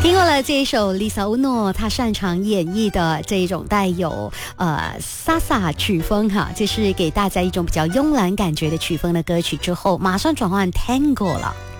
听过了这一首 Lisa Uno 她擅长演绎的这一种带有Salsa 曲风哈，就是给大家一种比较慵懒感觉的曲风的歌曲之后，马上转换 Tango 了。